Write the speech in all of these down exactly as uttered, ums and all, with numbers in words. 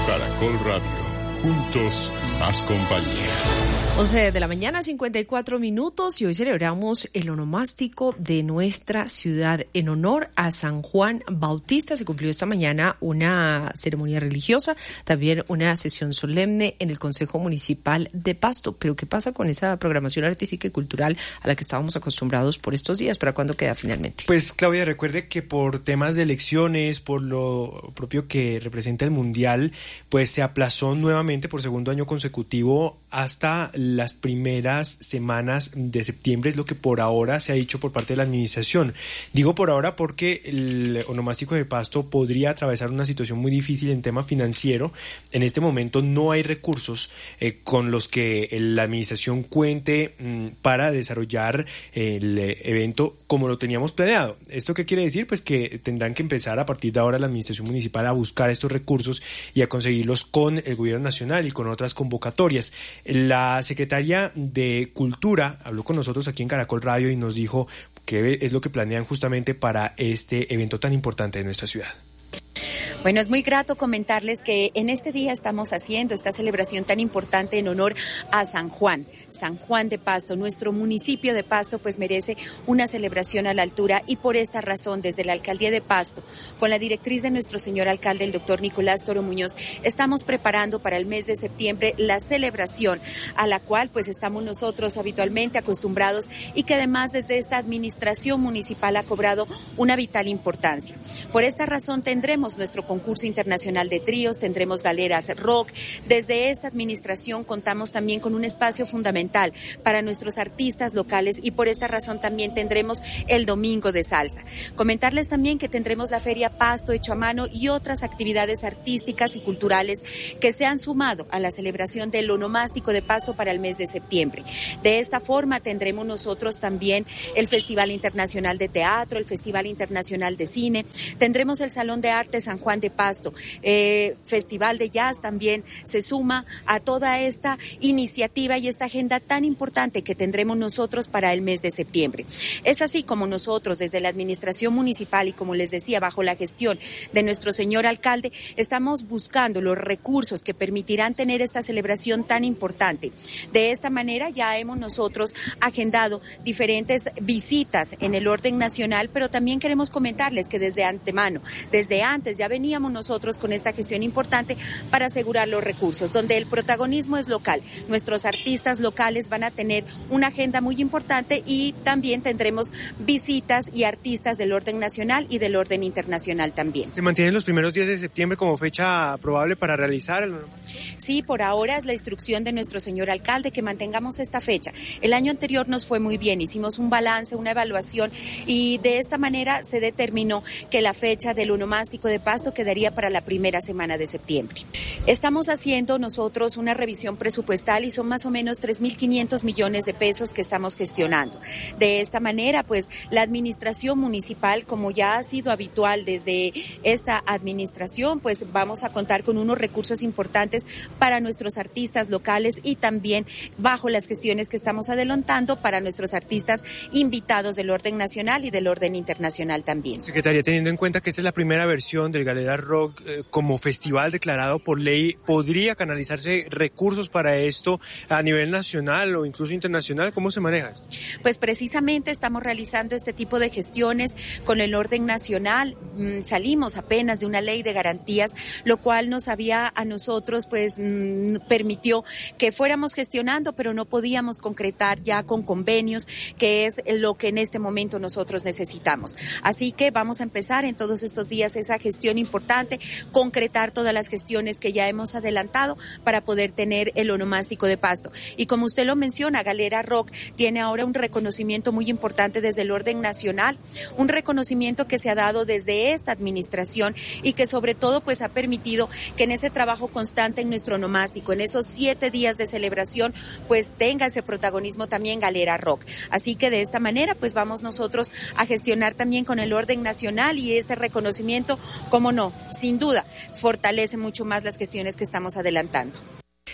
Caracol Radio, juntos más compañía. once de la mañana, cincuenta y cuatro minutos, y hoy celebramos el onomástico de nuestra ciudad. En honor a San Juan Bautista se cumplió esta mañana una ceremonia religiosa, también una sesión solemne en el Consejo Municipal de Pasto. Pero ¿qué pasa con esa programación artística y cultural a la que estábamos acostumbrados por estos días? ¿Para cuándo queda finalmente? Pues Claudia, recuerde que por temas de elecciones, por lo propio que representa el Mundial, pues se aplazó nuevamente por segundo año consecutivo hasta las primeras semanas de septiembre, es lo que por ahora se ha dicho por parte de la administración. Digo por ahora porque el onomástico de Pasto podría atravesar una situación muy difícil en tema financiero. En este momento no hay recursos eh, con los que la administración cuente mmm, para desarrollar el eh, evento como lo teníamos planeado. ¿Esto qué quiere decir? Pues que tendrán que empezar a partir de ahora la administración municipal a buscar estos recursos y a conseguirlos con el gobierno nacional y con otras convocatorias. La secretaria de Cultura habló con nosotros aquí en Caracol Radio y nos dijo qué es lo que planean justamente para este evento tan importante de nuestra ciudad. Bueno, es muy grato comentarles que en este día estamos haciendo esta celebración tan importante en honor a San Juan, San Juan de Pasto. Nuestro municipio de Pasto pues merece una celebración a la altura y por esta razón desde la Alcaldía de Pasto, con la directriz de nuestro señor alcalde, el doctor Nicolás Toro Muñoz, estamos preparando para el mes de septiembre la celebración a la cual pues estamos nosotros habitualmente acostumbrados y que además desde esta administración municipal ha cobrado una vital importancia. Por esta razón tendremos nuestro concurso internacional de tríos, tendremos galeras rock. Desde esta administración contamos también con un espacio fundamental para nuestros artistas locales y por esta razón también tendremos el domingo de salsa. Comentarles también que tendremos la feria Pasto hecho a mano y otras actividades artísticas y culturales que se han sumado a la celebración del onomástico de Pasto para el mes de septiembre. De esta forma tendremos nosotros también el Festival Internacional de Teatro, el Festival Internacional de Cine, tendremos el Salón de Arte San Juan de Pasto, eh, Festival de Jazz también se suma a toda esta iniciativa y esta agenda tan importante que tendremos nosotros para el mes de septiembre. Es así como nosotros desde la administración municipal y como les decía bajo la gestión de nuestro señor alcalde estamos buscando los recursos que permitirán tener esta celebración tan importante. De esta manera ya hemos nosotros agendado diferentes visitas en el orden nacional, pero también queremos comentarles que desde antemano, desde antes ya veníamos nosotros con esta gestión importante para asegurar los recursos, donde el protagonismo es local. Nuestros artistas locales van a tener una agenda muy importante y también tendremos visitas y artistas del orden nacional y del orden internacional también. ¿Se mantienen los primeros días de septiembre como fecha probable para realizar el... Sí, por ahora es la instrucción de nuestro señor alcalde que mantengamos esta fecha. El año anterior nos fue muy bien, hicimos un balance, una evaluación y de esta manera se determinó que la fecha del onomástico de Pasto quedaría para la primera semana de septiembre. Estamos haciendo nosotros una revisión presupuestal y son más o menos tres mil quinientos millones de pesos que estamos gestionando. De esta manera, pues la administración municipal, como ya ha sido habitual desde esta administración, pues vamos a contar con unos recursos importantes para nuestros artistas locales y también bajo las gestiones que estamos adelantando para nuestros artistas invitados del orden nacional y del orden internacional también. Secretaria, teniendo en cuenta que esta es la primera versión del Galera Rock eh, como festival declarado por ley, ¿podría canalizarse recursos para esto a nivel nacional o incluso internacional? ¿Cómo se maneja? Pues precisamente estamos realizando este tipo de gestiones con el orden nacional. Mm, salimos apenas de una ley de garantías, lo cual nos había a nosotros pues mm, permitió que fuéramos gestionando, pero no podíamos concretar ya con convenios, que es lo que en este momento nosotros necesitamos. Así que vamos a empezar en todos estos días esa gestión importante, concretar todas las gestiones que ya hemos adelantado para poder tener el onomástico de Pasto. Y como usted lo menciona, Galera Rock tiene ahora un reconocimiento muy importante desde el orden nacional, un reconocimiento que se ha dado desde esta administración y que sobre todo pues ha permitido que en ese trabajo constante en nuestro onomástico, en esos siete días de celebración, pues tenga ese protagonismo también Galera Rock. Así que de esta manera pues vamos nosotros a gestionar también con el orden nacional y este reconocimiento, cómo no, sin duda, fortalece mucho más las gestiones que estamos adelantando.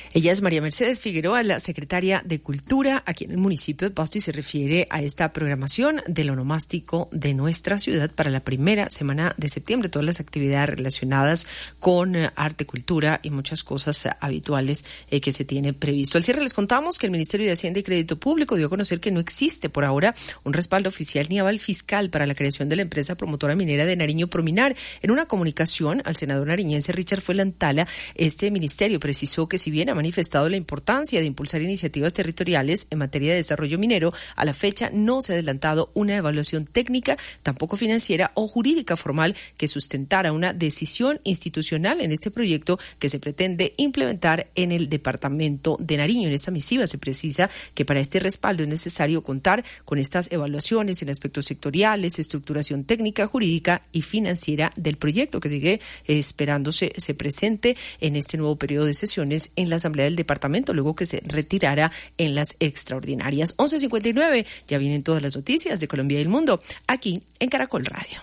Ella es María Mercedes Figueroa, la secretaria de Cultura aquí en el municipio de Pasto, y se refiere a esta programación del onomástico de nuestra ciudad para la primera semana de septiembre. Todas las actividades relacionadas con arte, cultura y muchas cosas habituales eh, que se tiene previsto. Al cierre les contamos que el Ministerio de Hacienda y Crédito Público dio a conocer que no existe por ahora un respaldo oficial ni aval fiscal para la creación de la empresa promotora minera de Nariño Prominar. En una comunicación al senador nariñense Richard Fuenlantala, este ministerio precisó que si bien ha manifestado la importancia de impulsar iniciativas territoriales en materia de desarrollo minero, a la fecha no se ha adelantado una evaluación técnica, tampoco financiera o jurídica formal que sustentara una decisión institucional en este proyecto que se pretende implementar en el departamento de Nariño. En esta misiva se precisa que para este respaldo es necesario contar con estas evaluaciones en aspectos sectoriales, estructuración técnica, jurídica y financiera del proyecto, que sigue esperándose se presente en este nuevo periodo de sesiones en la Asamblea del Departamento, luego que se retirara en las extraordinarias. once cincuenta y nueve, ya vienen todas las noticias de Colombia y el mundo, aquí en Caracol Radio.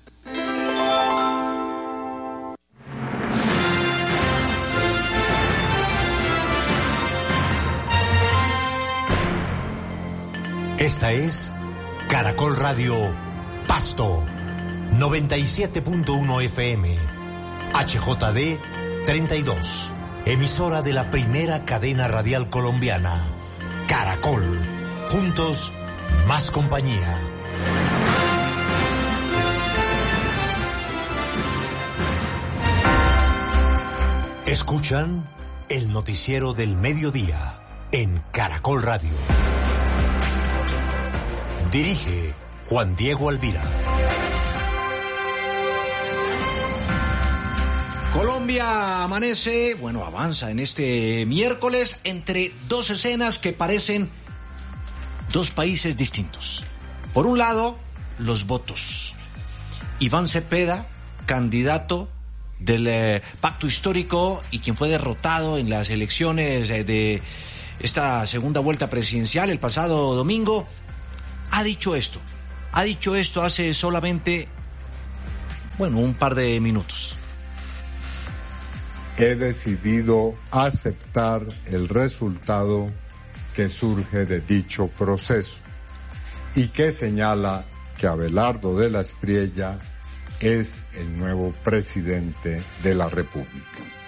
Esta es Caracol Radio Pasto, noventa y siete punto uno F M, H J D treinta y dos, emisora de la primera cadena radial colombiana, Caracol, juntos más compañía. Escuchan el noticiero del mediodía en Caracol Radio. Dirige Juan Diego Alvira. Colombia amanece, bueno, avanza en este miércoles entre dos escenas que parecen dos países distintos. Por un lado, los votos. Iván Cepeda, candidato del eh, Pacto Histórico y quien fue derrotado en las elecciones eh, de esta segunda vuelta presidencial el pasado domingo, ha dicho esto. Ha dicho esto hace solamente, bueno, un par de minutos. He decidido aceptar el resultado que surge de dicho proceso y que señala que Abelardo de la Espriella es el nuevo presidente de la República.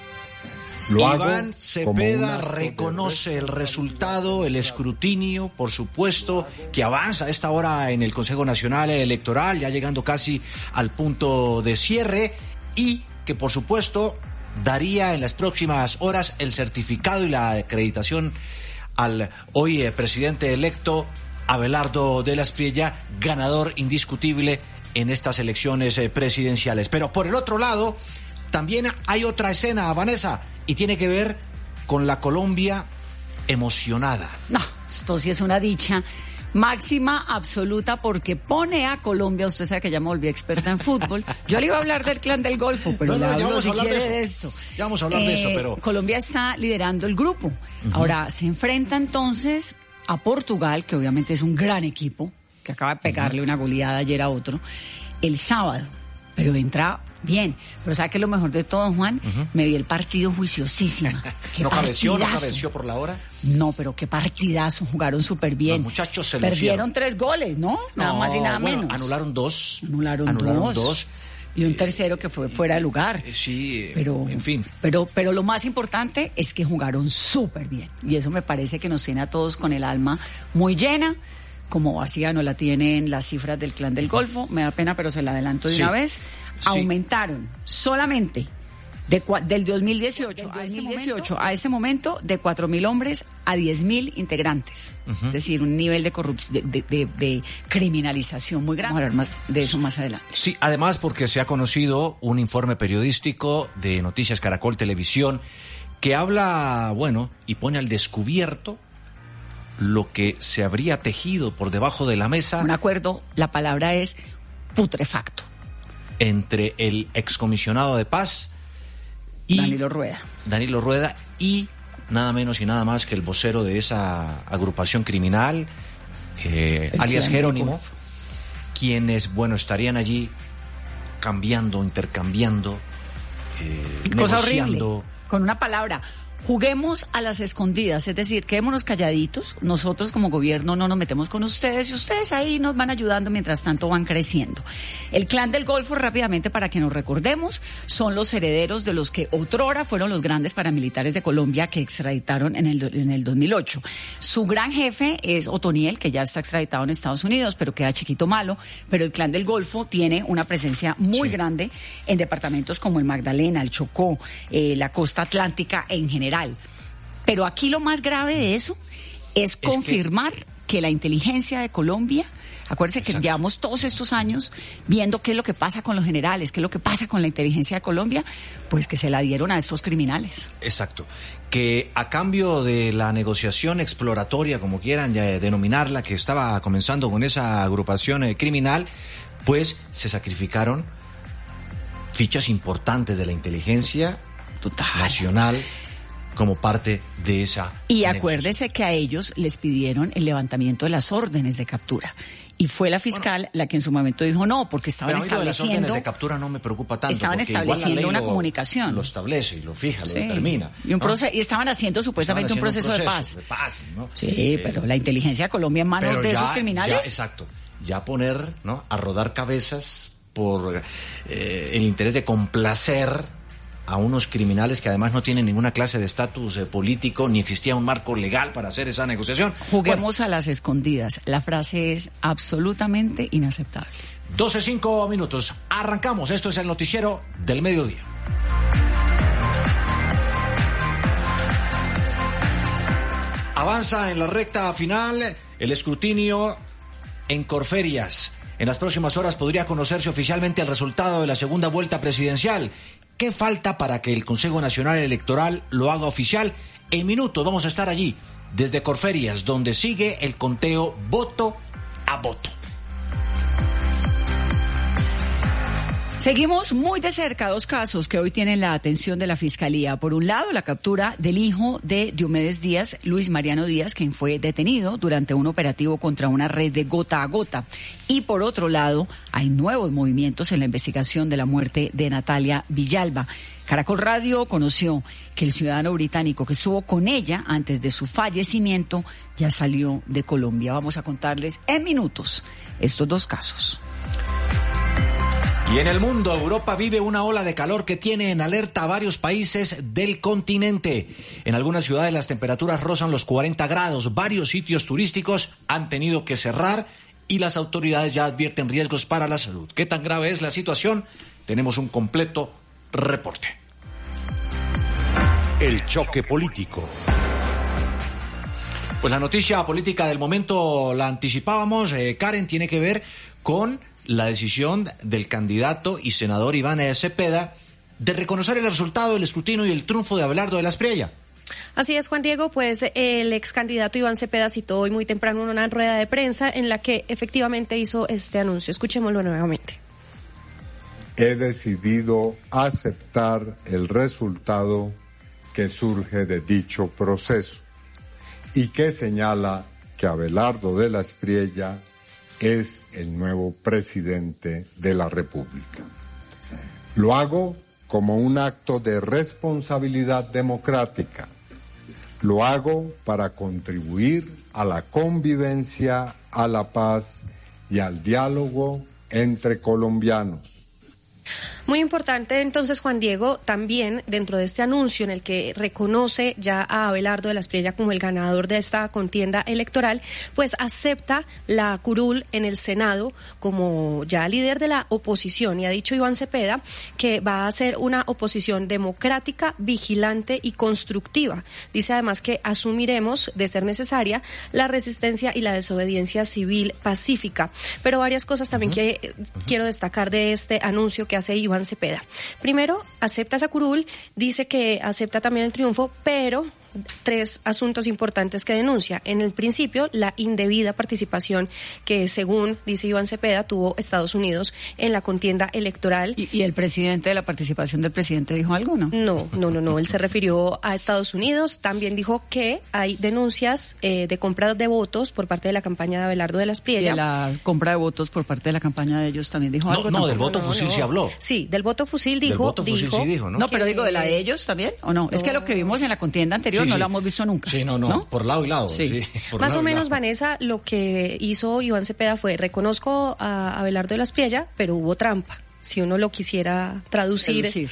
Lo Iván Cepeda reconoce el resultado, el escrutinio, por supuesto, que avanza a esta hora en el Consejo Nacional Electoral, ya llegando casi al punto de cierre, y que por supuesto daría en las próximas horas el certificado y la acreditación al hoy presidente electo Abelardo de la Espriella, ganador indiscutible en estas elecciones presidenciales. Pero por el otro lado, también hay otra escena, Vanessa, y tiene que ver con la Colombia emocionada. No, esto sí es una dicha máxima, absoluta, porque pone a Colombia, usted sabe que ya me volví experta en fútbol, yo le iba a hablar del Clan del Golfo, pero no, no, le hablo si quiere de, de esto. Ya vamos a hablar eh, de eso, pero... Colombia está liderando el grupo. Uh-huh. Ahora, se enfrenta entonces a Portugal, que obviamente es un gran equipo, que acaba de pegarle uh-huh. una goleada ayer a otro, el sábado, pero entra bien. Pero ¿sabe qué es lo mejor de todo, Juan? Uh-huh. Me vi el partido juiciosísima. ¿No cabeció, no cabeció por la hora? No, pero qué partidazo, jugaron súper bien. Los muchachos se Perdieron lucieron. tres goles, ¿no? Nada no, más y nada bueno, menos. Anularon dos. Anularon, anularon dos. dos. Y un tercero que fue fuera de lugar. Eh, sí, pero, en fin. Pero, pero lo más importante es que jugaron súper bien. Y eso me parece que nos tiene a todos con el alma muy llena. Como vacía no la tienen las cifras del Clan del Golfo. Me da pena, pero se la adelanto de sí. una vez. Sí. Aumentaron solamente de, del dos mil dieciocho, a, este momento, a este momento de cuatro mil hombres a diez mil integrantes. Uh-huh. Es decir, un nivel de, corrup- de, de, de, de criminalización muy grande. Vamos a hablar más de eso más adelante. Sí, además porque se ha conocido un informe periodístico de Noticias Caracol Televisión que habla, bueno, y pone al descubierto lo que se habría tejido por debajo de la mesa. Un acuerdo, la palabra es putrefacto. Entre el excomisionado de paz y Danilo Rueda. Danilo Rueda y nada menos y nada más que el vocero de esa agrupación criminal, eh, alias Jerónimo, quienes, bueno, estarían allí cambiando, intercambiando, eh, cosa negociando. Horrible. Con una palabra, juguemos a las escondidas, es decir, quedémonos calladitos, nosotros como gobierno no nos metemos con ustedes y ustedes ahí nos van ayudando mientras tanto van creciendo. El Clan del Golfo, rápidamente para que nos recordemos, son los herederos de los que otrora fueron los grandes paramilitares de Colombia que extraditaron en el, en el dos mil ocho. Su gran jefe es Otoniel, que ya está extraditado en Estados Unidos, pero queda chiquito malo, pero el Clan del Golfo tiene una presencia muy sí. grande en departamentos como el Magdalena, el Chocó, eh, la costa atlántica en general. Pero aquí lo más grave de eso es, es confirmar que... que la inteligencia de Colombia, acuérdense que Exacto. llevamos todos estos años viendo qué es lo que pasa con los generales, qué es lo que pasa con la inteligencia de Colombia, pues que se la dieron a estos criminales. Exacto. Que a cambio de la negociación exploratoria, como quieran ya denominarla, que estaba comenzando con esa agrupación eh, criminal, pues se sacrificaron fichas importantes de la inteligencia Total. nacional como parte de esa Y acuérdese que a ellos les pidieron el levantamiento de las órdenes de captura. Y fue la fiscal bueno, la que en su momento dijo no, porque estaban pero estableciendo... Las órdenes de captura no me preocupa tanto. Estaban estableciendo una lo, comunicación. Lo establece y lo fija, sí. lo determina. Y, un ¿no? proceso, y estaban haciendo supuestamente estaban haciendo un, proceso un proceso de paz. De paz ¿no? Sí, eh, pero la inteligencia de Colombia en manos de ya, esos criminales... Ya, exacto. Ya poner ¿no? a rodar cabezas por eh, el interés de complacer a unos criminales que además no tienen ninguna clase de estatus eh, político, ni existía un marco legal para hacer esa negociación. Juguemos bueno. a las escondidas. La frase es absolutamente inaceptable. doce cinco minutos. Arrancamos. Esto es el noticiero del mediodía. Avanza en la recta final el escrutinio en Corferias. En las próximas horas podría conocerse oficialmente el resultado de la segunda vuelta presidencial. ¿Qué falta para que el Consejo Nacional Electoral lo haga oficial? En minutos vamos a estar allí, desde Corferias, donde sigue el conteo voto a voto. Seguimos muy de cerca dos casos que hoy tienen la atención de la Fiscalía. Por un lado, la captura del hijo de Diomedes Díaz, Luis Mariano Díaz, quien fue detenido durante un operativo contra una red de gota a gota. Y por otro lado, hay nuevos movimientos en la investigación de la muerte de Natalia Villalba. Caracol Radio conoció que el ciudadano británico que estuvo con ella antes de su fallecimiento ya salió de Colombia. Vamos a contarles en minutos estos dos casos. Y en el mundo, Europa vive una ola de calor que tiene en alerta a varios países del continente. En algunas ciudades las temperaturas rozan los cuarenta grados. Varios sitios turísticos han tenido que cerrar y las autoridades ya advierten riesgos para la salud. ¿Qué tan grave es la situación? Tenemos un completo reporte. El choque político. Pues la noticia política del momento la anticipábamos. Eh, Karen, tiene que ver con la decisión del candidato y senador Iván Cepeda de reconocer el resultado del escrutinio y el triunfo de Abelardo de la Espriella. Así es, Juan Diego, pues el ex candidato Iván Cepeda citó hoy muy temprano una rueda de prensa en la que efectivamente hizo este anuncio. Escuchémoslo nuevamente. He decidido aceptar el resultado que surge de dicho proceso y que señala que Abelardo de la Espriella es el nuevo presidente de la República. Lo hago como un acto de responsabilidad democrática. Lo hago para contribuir a la convivencia, a la paz y al diálogo entre colombianos. Muy importante entonces, Juan Diego, también dentro de este anuncio en el que reconoce ya a Abelardo de la Espriella como el ganador de esta contienda electoral, pues acepta la curul en el Senado como ya líder de la oposición, y ha dicho Iván Cepeda que va a ser una oposición democrática, vigilante y constructiva. Dice además que asumiremos, de ser necesaria, la resistencia y la desobediencia civil pacífica. Pero varias cosas también uh-huh. que uh-huh. quiero destacar de este anuncio que hace Iván Cepeda. Primero, acepta esa curul, dice que acepta también el triunfo, pero tres asuntos importantes que denuncia. En el principio, la indebida participación que, según dice Iván Cepeda, tuvo Estados Unidos en la contienda electoral. ¿Y, y el presidente, de la participación del presidente, dijo algo, no? No, no, no, no. Él se refirió a Estados Unidos. También dijo que hay denuncias eh, de compra de votos por parte de la campaña de Abelardo de la Espriella. Y de la compra de votos por parte de la campaña de ellos también dijo no, algo. No, tampoco. del voto no, fusil no. sí habló. Sí, del voto fusil dijo. Del voto fusil dijo, sí dijo, ¿no? No, pero que... digo, ¿de la de ellos también o no? no? Es que lo que vimos en la contienda anterior sí, no sí. lo hemos visto nunca. Sí, no, no, ¿no? Por lado y lado. Sí. sí por Más lado o menos, lado. Vanessa, lo que hizo Iván Cepeda fue, reconozco a Abelardo de la Espriella, pero hubo trampa, si uno lo quisiera traducir. Traducir.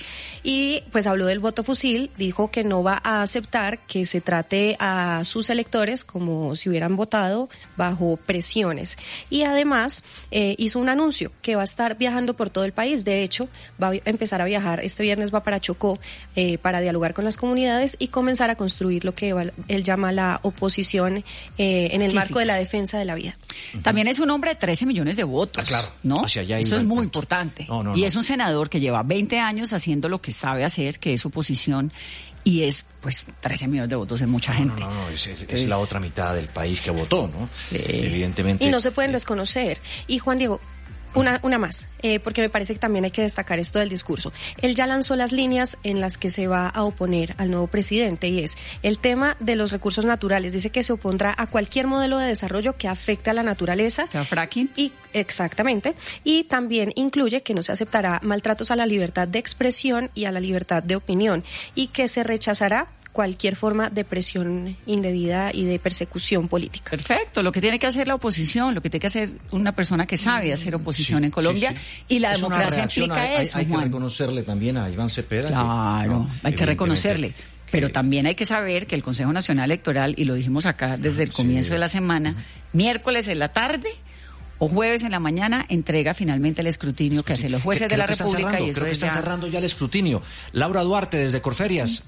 Y pues habló del voto fusil, dijo que no va a aceptar que se trate a sus electores como si hubieran votado bajo presiones. Y además eh, hizo un anuncio que va a estar viajando por todo el país. De hecho, va a empezar a viajar, este viernes va para Chocó eh, para dialogar con las comunidades y comenzar a construir lo que él llama la oposición eh, en el sí, marco sí. de la defensa de la vida. También es un hombre de trece millones de votos, ah, claro. ¿no? Hacia allá Eso iba es el muy punto. importante. No, no, y no. es un senador que lleva veinte años haciendo lo que sabe hacer, que es oposición, y es, pues, trece millones de votos, es mucha gente. No, no, no, es, es, Entonces, es la otra mitad del país que votó, ¿no? Sí. Evidentemente. Y no se pueden desconocer. Y Juan Diego, Una, una más, eh, porque me parece que también hay que destacar esto del discurso. Él ya lanzó las líneas en las que se va a oponer al nuevo presidente y es el tema de los recursos naturales. Dice que se opondrá a cualquier modelo de desarrollo que afecte a la naturaleza. O sea, fracking. Y, exactamente. Y también incluye que no se aceptará maltratos a la libertad de expresión y a la libertad de opinión y que se rechazará cualquier forma de presión indebida y de persecución política. Perfecto, lo que tiene que hacer la oposición, lo que tiene que hacer una persona que sabe hacer oposición sí, en Colombia, sí, sí. y la es democracia implica hay, eso, hay, hay Juan. que reconocerle también a Iván Cepeda. Claro, que, no, hay que reconocerle. Pero también hay que saber que el Consejo Nacional Electoral, y lo dijimos acá desde el comienzo sí. de la semana, miércoles en la tarde o jueves en la mañana entrega finalmente el escrutinio que hacen los jueces de la República. Cerrando, y eso creo que es están ya... cerrando ya el escrutinio. Laura Duarte, desde Corferias.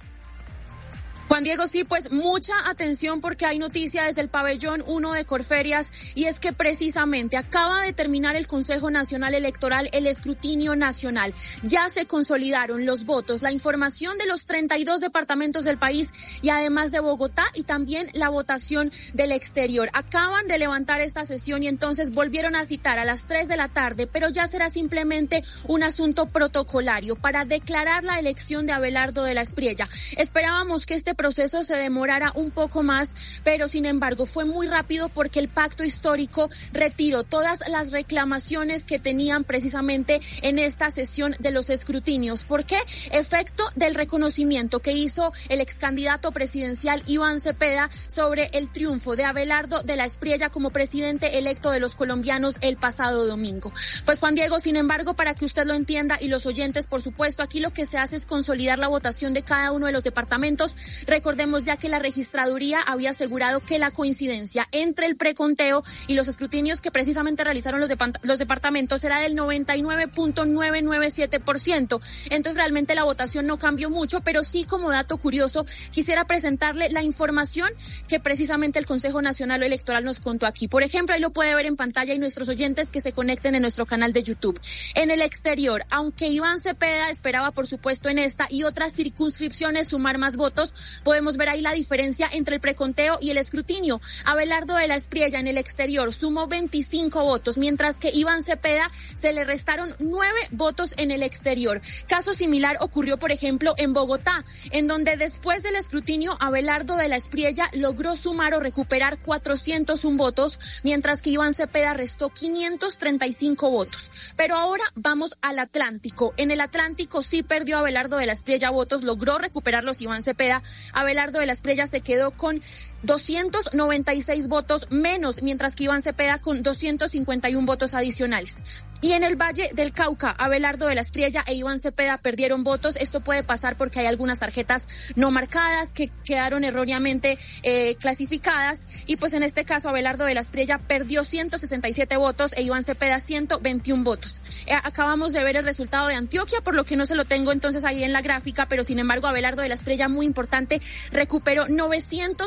Juan Diego, sí, pues mucha atención porque hay noticia desde el pabellón uno de Corferias y es que precisamente acaba de terminar el Consejo Nacional Electoral el escrutinio nacional. Ya se consolidaron los votos, la información de los treinta y dos departamentos del país y además de Bogotá y también la votación del exterior. Acaban de levantar esta sesión y entonces volvieron a citar a las tres de la tarde, pero ya será simplemente un asunto protocolario para declarar la elección de Abelardo de la Espriella. Esperábamos que este proceso se demorara un poco más, pero sin embargo fue muy rápido porque el pacto histórico retiró todas las reclamaciones que tenían precisamente en esta sesión de los escrutinios. ¿Por qué? Efecto del reconocimiento que hizo el ex candidato presidencial Iván Cepeda sobre el triunfo de Abelardo de la Espriella como presidente electo de los colombianos el pasado domingo. Pues Juan Diego, sin embargo, para que usted lo entienda y los oyentes, por supuesto, aquí lo que se hace es consolidar la votación de cada uno de los departamentos. Recordemos ya que la registraduría había asegurado que la coincidencia entre el preconteo y los escrutinios que precisamente realizaron los, de, los departamentos era del noventa y nueve punto novecientos noventa y siete por ciento. Entonces realmente la votación no cambió mucho, pero sí, como dato curioso, quisiera presentarle la información que precisamente el Consejo Nacional Electoral nos contó aquí. Por ejemplo, ahí lo puede ver en pantalla y nuestros oyentes que se conecten en nuestro canal de YouTube. En el exterior, aunque Iván Cepeda esperaba, por supuesto, en esta y otras circunscripciones sumar más votos, podemos ver ahí la diferencia entre el preconteo y el escrutinio. Abelardo de la Espriella en el exterior sumó veinticinco votos, mientras que Iván Cepeda se le restaron nueve votos en el exterior. Caso similar ocurrió, por ejemplo, en Bogotá, en donde después del escrutinio Abelardo de la Espriella logró sumar o recuperar cuatrocientos uno votos, mientras que Iván Cepeda restó quinientos treinta y cinco votos. Pero ahora vamos al Atlántico. En el Atlántico sí perdió Abelardo de la Espriella votos, logró recuperarlos Iván Cepeda. Abelardo de la Espriella se quedó con doscientos noventa y seis votos menos, mientras que Iván Cepeda con doscientos cincuenta y uno votos adicionales. Y en el Valle del Cauca, Abelardo de la Espriella e Iván Cepeda perdieron votos. Esto puede pasar porque hay algunas tarjetas no marcadas que quedaron erróneamente eh, clasificadas. Y pues en este caso, Abelardo de la Espriella perdió ciento sesenta y siete votos e Iván Cepeda ciento veintiuno votos. Eh, acabamos de ver el resultado de Antioquia, por lo que no se lo tengo entonces ahí en la gráfica, pero sin embargo, Abelardo de la Espriella, muy importante, recuperó novecientos noventa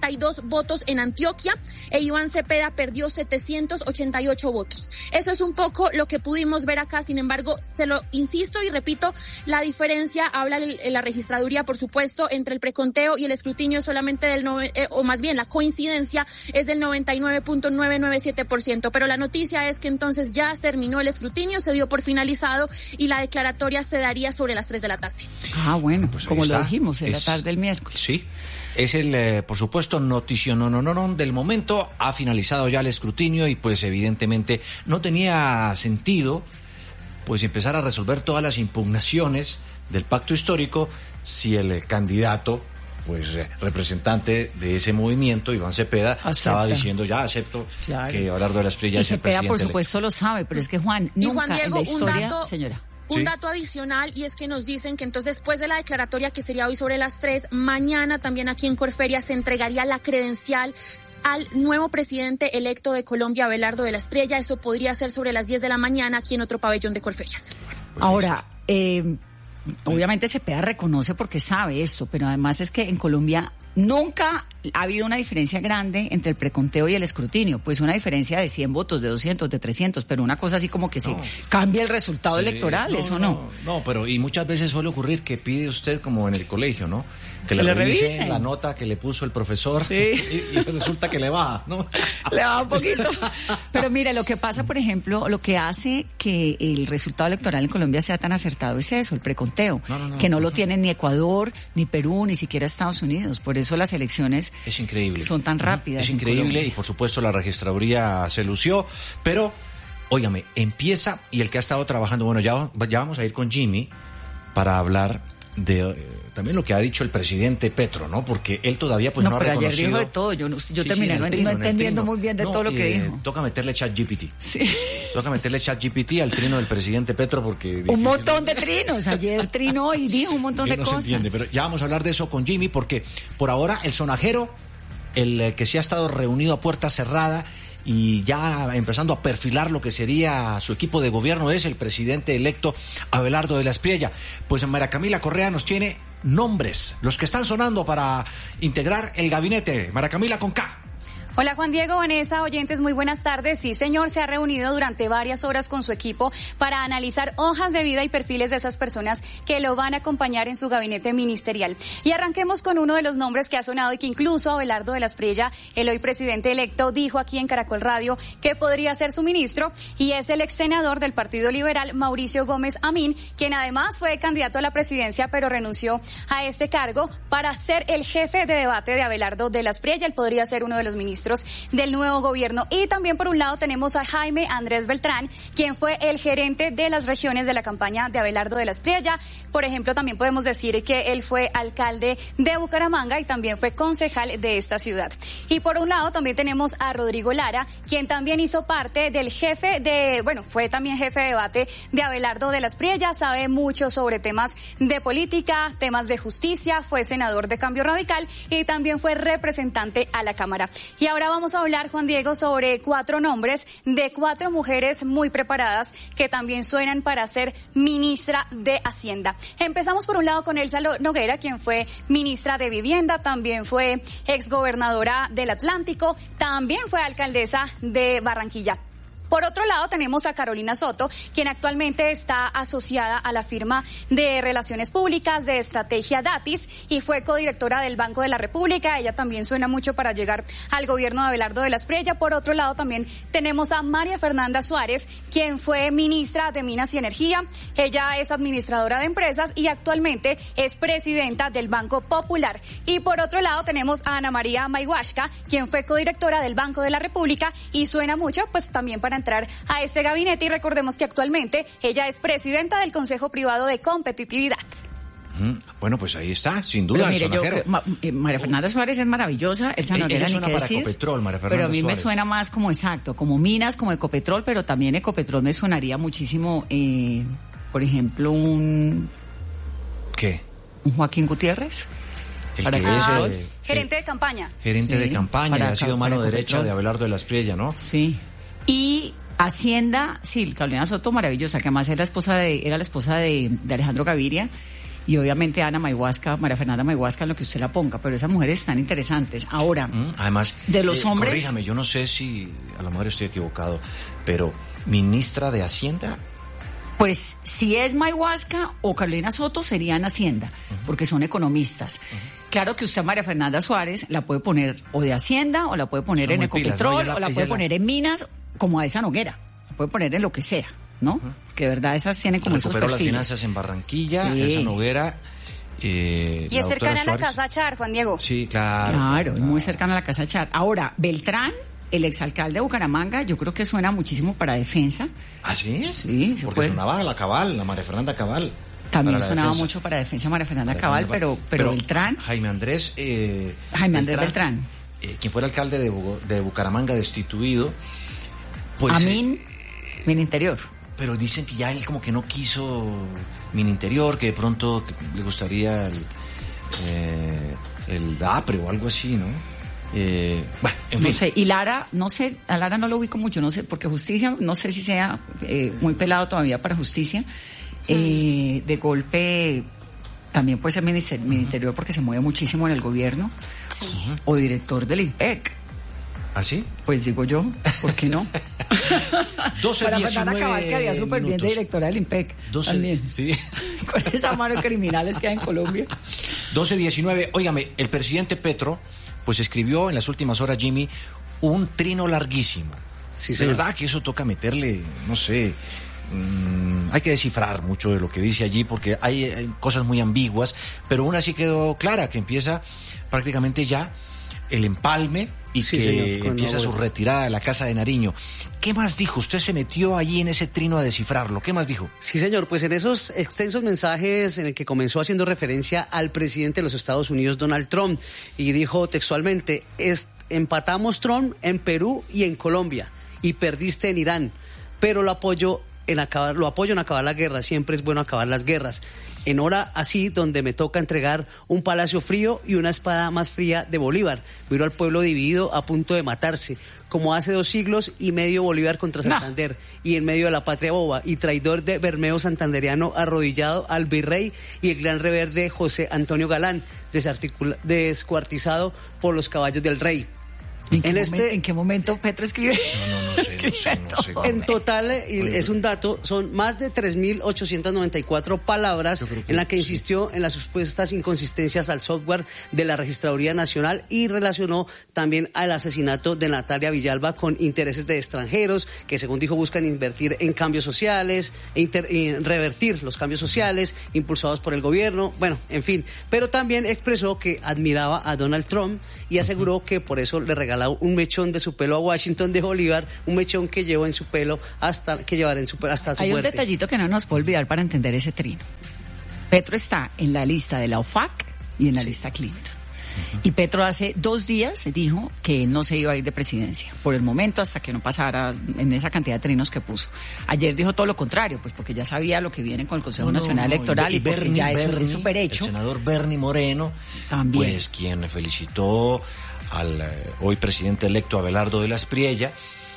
noventa y dos votos en Antioquia e Iván Cepeda perdió setecientos ochenta y ocho votos. Eso es un poco lo que pudimos ver acá. Sin embargo, se lo insisto y repito, la diferencia, habla la registraduría, por supuesto, entre el preconteo y el escrutinio solamente del, nove, eh, o más bien la coincidencia es del noventa y nueve punto novecientos noventa y siete por ciento. Pero la noticia es que entonces ya terminó el escrutinio, se dio por finalizado y la declaratoria se daría sobre las tres de la tarde. Ah, bueno, pues como está. lo dijimos, en Es, la tarde del miércoles. Sí. Es el, eh, por supuesto, noticio no, no, no, no del momento. Ha finalizado ya el escrutinio y pues evidentemente no tenía sentido pues empezar a resolver todas las impugnaciones del pacto histórico si el, el candidato, pues eh, representante de ese movimiento, Iván Cepeda, Acepta. estaba diciendo ya acepto claro. que Abelardo de la Espriella y es el Cepeda, presidente. por supuesto, lo sabe, pero es que Juan, y nunca Juan Diego, en la historia, un dato, señora. Un ¿Sí? dato adicional, y es que nos dicen que entonces después de la declaratoria que sería hoy sobre las tres, mañana también aquí en Corferia se entregaría la credencial al nuevo presidente electo de Colombia, Abelardo de la Espriella. Eso podría ser sobre las diez de la mañana aquí en otro pabellón de Corferias. Pues ahora, eh, obviamente Cepeda reconoce porque sabe esto, pero además es que en Colombia nunca ha habido una diferencia grande entre el preconteo y el escrutinio, pues una diferencia de cien votos, de doscientos, de trescientos, pero una cosa así como que se no. cambia el resultado sí, electoral, no, ¿eso no? no? No, pero y muchas veces suele ocurrir que pide usted como en el colegio, ¿no? Que, que le, le revisen, revisen la nota que le puso el profesor sí. y, y resulta que le va, ¿no? Le va un poquito. Pero mire, lo que pasa, por ejemplo, lo que hace que el resultado electoral en Colombia sea tan acertado es eso, el preconteo, no, no, no, que no, no lo tienen ni Ecuador, ni Perú, ni siquiera Estados Unidos. Por eso las elecciones es increíble. son tan rápidas. Es increíble y por supuesto la registraduría se lució, pero, óigame, empieza y el que ha estado trabajando, bueno, ya, ya vamos a ir con Jimmy para hablar de eh, también lo que ha dicho el presidente Petro, ¿no? Porque él todavía pues no, no ha reconocido. Ayer dijo de todo, yo, yo sí, terminé sí, no, trino, no entendiendo muy bien de no, todo lo que eh, dijo. Toca meterle chat G P T. Sí. Toca meterle chat G P T al trino del presidente Petro porque... Un montón de trinos, ayer trinó y dijo un montón de no cosas. Se entiende, pero ya vamos a hablar de eso con Jimmy porque por ahora el sonajero, el que se ha estado reunido a puerta cerrada y ya empezando a perfilar lo que sería su equipo de gobierno es el presidente electo Abelardo de la Espriella. Pues María Camila Correa nos tiene nombres, los que están sonando para integrar el gabinete. María Camila con K. Hola Juan Diego, Vanessa, oyentes, muy buenas tardes. Sí, señor, se ha reunido durante varias horas con su equipo para analizar hojas de vida y perfiles de esas personas que lo van a acompañar en su gabinete ministerial. Y arranquemos con uno de los nombres que ha sonado y que incluso Abelardo de la Espriella, el hoy presidente electo, dijo aquí en Caracol Radio que podría ser su ministro, y es el ex senador del Partido Liberal, Mauricio Gómez Amín, quien además fue candidato a la presidencia pero renunció a este cargo para ser el jefe de debate de Abelardo de la Espriella. Él podría ser uno de los ministros del nuevo gobierno. Y también por un lado tenemos a Jaime Andrés Beltrán, quien fue el gerente de las regiones de la campaña de Abelardo de la Espriella. Por ejemplo, también podemos decir que él fue alcalde de Bucaramanga y también fue concejal de esta ciudad. Y por un lado también tenemos a Rodrigo Lara, quien también hizo parte del jefe de, bueno, fue también jefe de debate de Abelardo de la Espriella, sabe mucho sobre temas de política, temas de justicia, fue senador de Cambio Radical y también fue representante a la Cámara. Y ahora vamos a hablar, Juan Diego, sobre cuatro nombres de cuatro mujeres muy preparadas que también suenan para ser ministra de Hacienda. Empezamos por un lado con Elsa Noguera, quien fue ministra de Vivienda, también fue exgobernadora del Atlántico, también fue alcaldesa de Barranquilla. Por otro lado tenemos a Carolina Soto, quien actualmente está asociada a la firma de Relaciones Públicas de Estrategia Datis y fue codirectora del Banco de la República. Ella también suena mucho para llegar al gobierno de Abelardo de la Espriella. Por otro lado también tenemos a María Fernanda Suárez, quien fue ministra de Minas y Energía. Ella es administradora de empresas y actualmente es presidenta del Banco Popular. Y por otro lado tenemos a Ana María Mayhuashka, quien fue codirectora del Banco de la República y suena mucho pues también para entrar a este gabinete, y recordemos que actualmente ella es presidenta del Consejo Privado de Competitividad. Mm, bueno, pues ahí está, sin duda. Pero mire, yo creo, Ma, eh, María Fernanda Suárez es maravillosa, Elsa Noguera ni qué decir. Ecopetrol, María Fernanda pero a mí Suárez. me suena más como exacto, como Minas, como Ecopetrol, pero también Ecopetrol me sonaría muchísimo, eh, por ejemplo, un... ¿Qué? Un Joaquín Gutiérrez. El para que que es, ah, eh, gerente de campaña. Gerente sí, de campaña, ha sido mano derecha Ecopetrol. de Abelardo de la Espriella, ¿no? Sí. Y Hacienda, sí, Carolina Soto, maravillosa, que además era la esposa de, era la esposa de, de Alejandro Gaviria, Y obviamente Ana Mayhuasca, María Fernanda Mayhuasca, lo que usted la ponga, pero esas mujeres están interesantes. Ahora, mm, además, de los eh, hombres... corríjame, yo no sé si a lo mejor estoy equivocado, pero ministra de Hacienda... Pues si es Mayhuasca o Carolina Soto serían Hacienda, uh-huh. porque son economistas. Uh-huh. Claro que usted a María Fernanda Suárez la puede poner o de Hacienda, o la puede poner son en Ecopetrol, pilas, ¿no? o la puede poner la... en Minas, como a esa Noguera. La puede poner en lo que sea, ¿no? Uh-huh. Que de verdad esas tienen como esos perfiles. Recuperó las finanzas en Barranquilla, sí. esa Noguera... Eh, y es cercana a la Casa Char, Juan Diego. Sí, claro. Claro, es muy cercana a la Casa Char. Ahora, Beltrán, el exalcalde de Bucaramanga, yo creo que suena muchísimo para defensa. ¿Ah, sí? Sí. Porque puede. sonaba la Cabal, la María Fernanda Cabal. También sonaba defensa. mucho para defensa María Fernanda María Cabal, Fernanda, pero, pero, pero Beltrán... Jaime Andrés... Eh, Jaime Andrés Beltrán. Beltrán. Eh, quien fuera alcalde de, de Bucaramanga destituido, pues... Amin, eh, Min Interior. Pero dicen que ya él como que no quiso Min Interior, que de pronto le gustaría el, eh, el DAPRE o algo así, ¿no? Eh, bueno, en fin. No sé, y Lara, no sé, a Lara no lo ubico mucho, no sé, porque Justicia, no sé si sea eh, muy pelado todavía para Justicia. Eh, de golpe también puede ser minister, uh-huh. Interior porque se mueve muchísimo en el gobierno. Sí. O director del IMPEC. ¿Ah, sí? Pues digo yo, ¿por qué no? doce diecinueve Cabal que haría súper bien de directora del IMPEC. doce, también. Sí. Con esa mano de criminales que hay en Colombia. doce diecinueve, óigame, el presidente Petro pues escribió en las últimas horas, Jimmy, un trino larguísimo. Sí, de verdad que eso toca meterle, no sé... Mm, hay que descifrar mucho de lo que dice allí porque hay, hay cosas muy ambiguas, pero una sí quedó clara, que empieza prácticamente ya el empalme y sí, que señor, empieza su retirada de la Casa de Nariño. ¿Qué más dijo? Usted se metió allí en ese trino a descifrarlo. ¿Qué más dijo? Sí, señor, pues en esos extensos mensajes en el que comenzó haciendo referencia al presidente de los Estados Unidos, Donald Trump, y dijo textualmente, es, empatamos Trump en Perú y en Colombia, y perdiste en Irán, pero lo apoyo en acabar, lo apoyo en acabar la guerra, siempre es bueno acabar las guerras. En hora así donde me toca entregar un palacio frío y una espada más fría de Bolívar. Miro al pueblo dividido a punto de matarse, como hace dos siglos y medio Bolívar contra Santander, no. y en medio de la patria boba, y traidor de Bermeo santanderiano arrodillado al virrey y el gran reverde José Antonio Galán, descuartizado por los caballos del rey. ¿En qué, en, este, momento, ¿En qué momento Petro escribe? No, no, no sé, no sé, no sé. En total, y es un dato, son más de tres mil ochocientas noventa y cuatro palabras que, en la que insistió sí. en las supuestas inconsistencias al software de la Registraduría Nacional y relacionó también al asesinato de Natalia Villalba con intereses de extranjeros que, según dijo, buscan invertir en cambios sociales, inter, en revertir los cambios sociales impulsados por el gobierno, bueno, en fin. Pero también expresó que admiraba a Donald Trump y aseguró que por eso le regaló un mechón de su pelo a Washington de Bolívar, un mechón que llevó en su pelo hasta que llevará en su pelo hasta su Hay muerte. Un detallito que no nos puede olvidar para entender ese trino. Petro está en la lista de la O F A C y en la sí. lista Clinton. Uh-huh. Y Petro hace dos días dijo que no se iba a ir de presidencia, por el momento, hasta que no pasara en esa cantidad de trinos que puso. Ayer dijo todo lo contrario, pues porque ya sabía lo que viene con el Consejo no, Nacional no, Electoral y, y, y porque Bernie, ya es, Bernie, es súper hecho. El senador Bernie Moreno, también, pues quien felicitó al eh, hoy presidente electo Abelardo de la Espriella,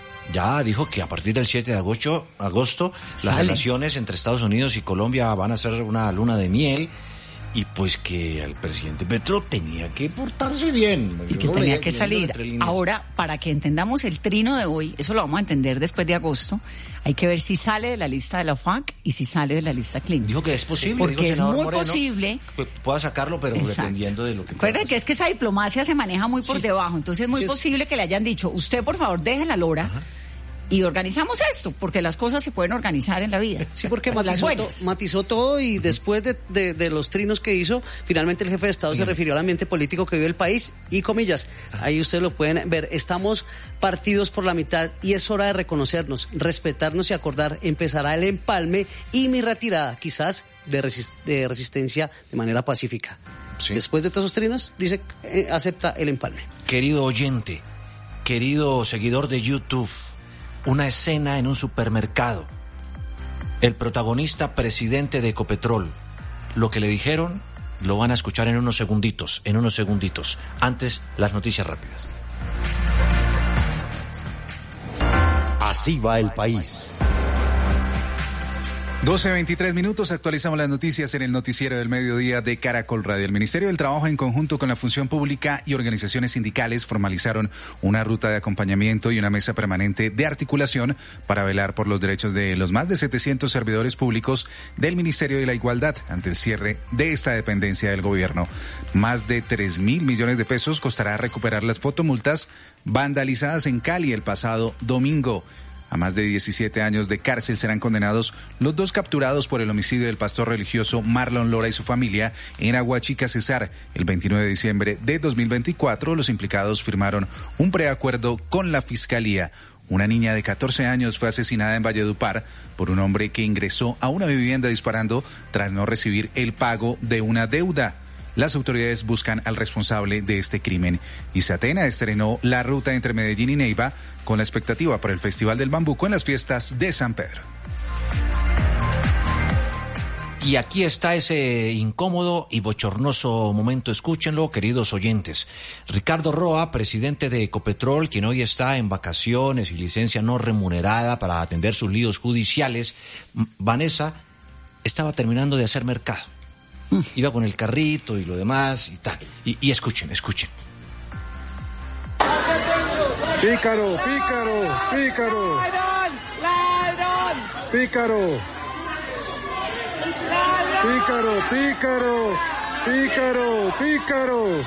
ya dijo que a partir del siete de agosto, agosto las relaciones entre Estados Unidos y Colombia van a ser una luna de miel, y pues que el presidente Petro tenía que portarse bien. Y que tenía que salir. Ahora, para que entendamos el trino de hoy, eso lo vamos a entender después de agosto, hay que ver si sale de la lista de la O F A C y si sale de la lista Clinton. Dijo que es posible. Porque dijo es muy Moreno, posible. Pueda sacarlo, pero Exacto. dependiendo de lo que... Recuerden que es que esa diplomacia se maneja muy por sí. debajo, entonces es muy es... posible que le hayan dicho, usted por favor deje la lora, Ajá. y organizamos esto, porque las cosas se pueden organizar en la vida. Sí, porque matizó, to, matizó todo y después de, de, de los trinos que hizo, finalmente el jefe de Estado Bien. se refirió al ambiente político que vive el país y comillas, Ajá. ahí ustedes lo pueden ver, estamos partidos por la mitad y es hora de reconocernos, respetarnos y acordar, empezará el empalme y mi retirada, quizás de, resist, de resistencia de manera pacífica. Sí. Después de todos esos trinos, dice, eh, acepta el empalme. Querido oyente, querido seguidor de YouTube, una escena en un supermercado. El protagonista, presidente de Ecopetrol. Lo que le dijeron, lo van a escuchar en unos segunditos, en unos segunditos. Antes, las noticias rápidas. Así va el país. doce veintitrés minutos, actualizamos las noticias en el noticiero del mediodía de Caracol Radio. El Ministerio del Trabajo, en conjunto con la Función Pública y organizaciones sindicales, formalizaron una ruta de acompañamiento y una mesa permanente de articulación para velar por los derechos de los más de setecientos servidores públicos del Ministerio de la Igualdad ante el cierre de esta dependencia del gobierno. Más de tres mil millones de pesos costará recuperar las fotomultas vandalizadas en Cali el pasado domingo. A más de diecisiete años de cárcel serán condenados los dos capturados por el homicidio del pastor religioso Marlon Lora y su familia en Aguachica, Cesar. El veintinueve de diciembre de dos mil veinticuatro, los implicados firmaron un preacuerdo con la Fiscalía. Una niña de catorce años fue asesinada en Valledupar por un hombre que ingresó a una vivienda disparando tras no recibir el pago de una deuda. Las autoridades buscan al responsable de este crimen. Isatena estrenó la ruta entre Medellín y Neiva con la expectativa para el Festival del Bambuco en las fiestas de San Pedro. Y aquí está ese incómodo y bochornoso momento, escúchenlo, queridos oyentes. Ricardo Roa, presidente de Ecopetrol, quien hoy está en vacaciones y licencia no remunerada para atender sus líos judiciales, Vanessa, estaba terminando de hacer mercado. Iba con el carrito y lo demás y tal. Y, y escuchen, escuchen. Pícaro, pícaro, pícaro. Ladrón, ladrón. Pícaro. Pícaro, pícaro, pícaro, pícaro.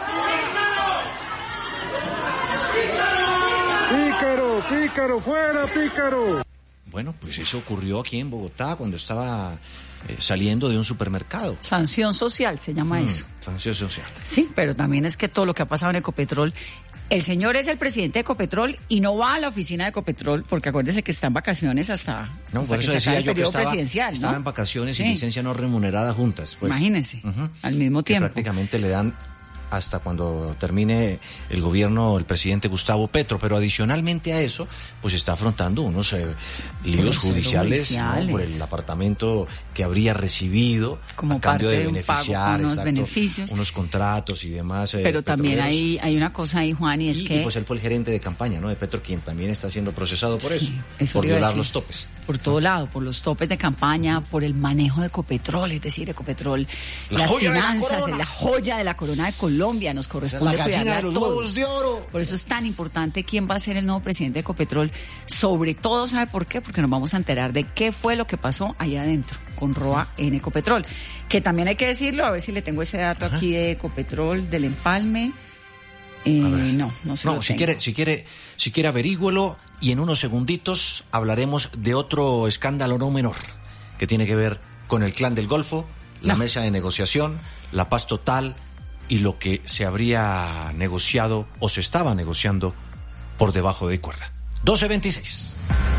Pícaro, pícaro, fuera, pícaro. Bueno, pues eso ocurrió aquí en Bogotá cuando estaba eh, saliendo de un supermercado. Sanción social se llama mm, eso. Sanción social. Sí, pero también es que todo lo que ha pasado en Ecopetrol, el señor es el presidente de Ecopetrol y no va a la oficina de Ecopetrol porque acuérdese que está en vacaciones hasta, no, hasta por que eso se decía acabe el yo periodo que estaba, presidencial, ¿no? Estaba en vacaciones sí. y licencia no remunerada juntas. Pues. Imagínense, uh-huh. al mismo que tiempo. Prácticamente le dan hasta cuando termine el gobierno el presidente Gustavo Petro, pero adicionalmente a eso, pues está afrontando unos eh, líos judiciales, judiciales. ¿no? por el apartamento que habría recibido como a cambio parte de beneficiar, unos exacto, beneficios, unos contratos y demás. Eh, pero también hay hay una cosa ahí, Juan, y es y, que y pues él fue el gerente de campaña, ¿no? De Petro, quien también está siendo procesado por sí, eso, eso por violar los topes. Por todo lado, por los topes de campaña, por el manejo de Ecopetrol, es decir, Ecopetrol, la las joya finanzas, de la, la joya de la corona de Colombia, nos corresponde. La gallina de los huevos de oro. Por eso es tan importante quién va a ser el nuevo presidente de Ecopetrol. Sobre todo, ¿sabe por qué? Porque nos vamos a enterar de qué fue lo que pasó allá adentro con Roa en Ecopetrol. Que también hay que decirlo, a ver si le tengo ese dato Ajá. aquí de Ecopetrol, del empalme. Eh, no, no se no, lo si tengo. quiere, si quiere, si quiere averígüelo y en unos segunditos hablaremos de otro escándalo no menor que tiene que ver con el Clan del Golfo, la no. mesa de negociación, la paz total y lo que se habría negociado o se estaba negociando por debajo de cuerda. doce veintiséis.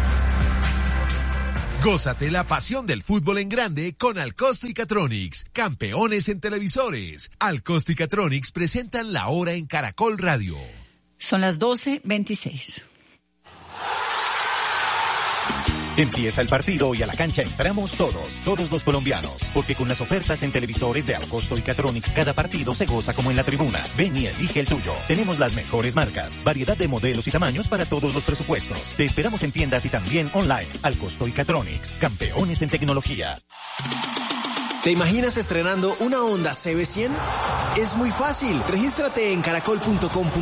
Gózate la pasión del fútbol en grande con Alcosto y Catronics, campeones en televisores. Alcosto y Catronics presentan la hora en Caracol Radio. Son las doce veintiséis. Empieza el partido y a la cancha entramos todos, todos los colombianos, porque con las ofertas en televisores de Alcosto y Catronics cada partido se goza como en la tribuna. Ven y elige el tuyo. Tenemos las mejores marcas, variedad de modelos y tamaños para todos los presupuestos. Te esperamos en tiendas y también online. Alcosto y Catronics, campeones en tecnología. ¿Te imaginas estrenando una Honda C B cien? Es muy fácil. Regístrate en caracol punto com.